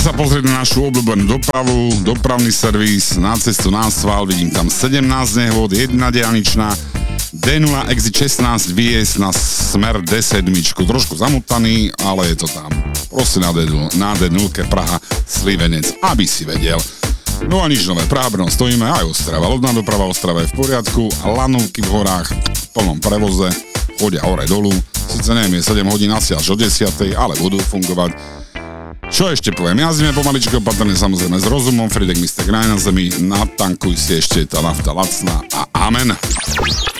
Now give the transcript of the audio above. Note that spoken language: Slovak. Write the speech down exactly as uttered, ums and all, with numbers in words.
Sa pozrieť na našu obľúbenú dopravu, dopravný servis, na cestu na asfalt, vidím tam sedemnásť nehôd, jedna diaľničná, dé nula exit šestnásť výjezd na smer dé sedem, trošku zamutaný, ale je to tam. Proste na, na dé nula Praha Slivenec, aby si vedel. No a nič nové, Praha Brno stojíme, aj Ostrava, lodná doprava Ostrava je v poriadku, lanovky v horách v plnom prevoze, chodia hore dolu, sice neviem, je sedem hodín asi až o desiatej, ale budú fungovať. Čo ešte poviem? Jazdíme pomaličko, opatrne samozrejme s rozumom, Fridek mister Graj na zemi, natankuj si ešte, tá nafta lacná a amen.